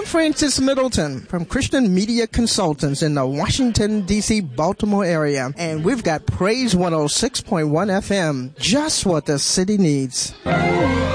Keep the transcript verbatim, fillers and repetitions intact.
Francis Middleton from Christian Media Consultants in the Washington, D C, Baltimore area. And we've got Praise one oh six point one F M, just what the city needs.